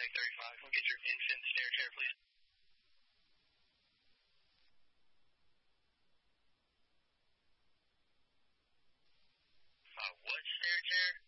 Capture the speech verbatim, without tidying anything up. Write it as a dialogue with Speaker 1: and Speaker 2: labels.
Speaker 1: Medic thirty-five. Can we get your infant stair chair, please? Uh, what stair chair?